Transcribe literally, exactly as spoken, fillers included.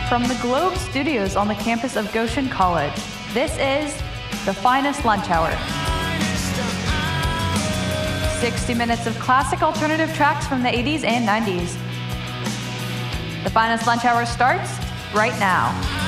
From the Globe Studios on the campus of Goshen College, this is The Finest Lunch Hour. sixty minutes of classic alternative tracks from the eighties and nineties. The Finest Lunch Hour starts right now.